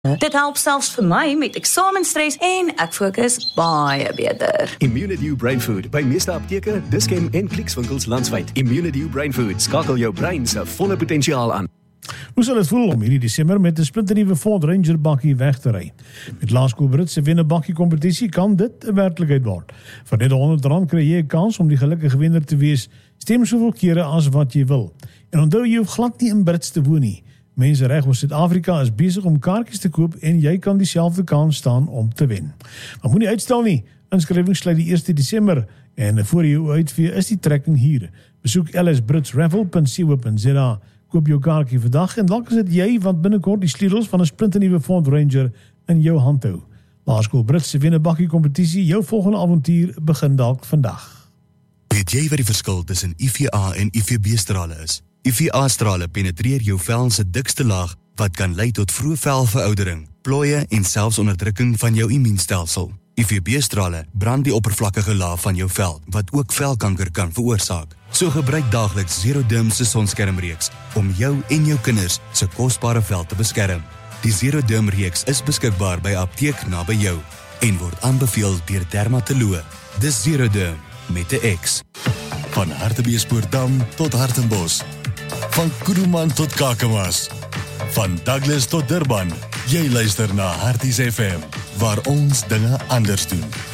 Dit help selfs vir my met eksamenstres en ek fokus baie beter. Immunedew Brain Food by meeste apteke, Dischem en Clicks-winkels landwyd. Immunedew Brain Food skakel jou brein se volle potensiaal aan. Hoe sal het voel om hierdie Desember met 'n splinternuwe Ford Ranger bakkie weg te ry? Met Laerskool Brits se wen bakkie kompetisie kan dit 'n werklikheid word. Vir net R100 kry jy 'n kans om die gelukkige wenner te wees. Stem soveel kere as wat jy wil. En onthou jy hoef glad nie in Brits te woon nie. Mense reg oor Suid-Afrika is besig om kaartjies te koop en jy kan dieselfde kans staan om te wen. Maar moenie uitstel nie. Inskrywings sluit die 1 Desember en voor jy uitvee is die trekking hier. Besoek lsbritsraffle.co.za. Koop jou kaartjie vandag en dalk is dit jy wat binnekort die sleutels van 'n splinternuwe Ford Ranger in jou hand hou. Laerskool Brits se wen bakkie kompetisie, jou volgende avontuur begin dalk vandag. Weet jy wat die verskil tussen UVA en UVB-strale is? UVA-strale penetreer jou vel se dikste laag wat kan lei tot vroeë velveroudering, plooie en selfs onderdrukking van jou immuunstelsel. UVB-strale brand die oppervlakkige laag van jou vel wat ook velkanker kan veroorsaak. So gebruik daagliks Zeroderm se sonskermreeks om jou en jou kinders se kosbare vel te beskerm. Die Zeroderm reeks is beskikbaar by apteek naby jou en word aanbeveel deur dermatoloë. Dis Zeroderm met 'n X. Van Hartbeespoortdam tot Hartenbos. Van Kuruman tot Kakamas. Van Douglas tot Durban. Jy luister na Harties FM, waar ons dinge anders doen.